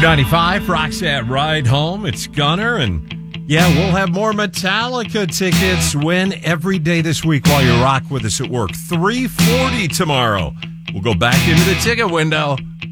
Herd 95, Roxette Ride Home. It's Gunner, and yeah, we'll have more Metallica tickets. Win every day this week while you rock with us at work. $340 tomorrow. We'll go back into the ticket window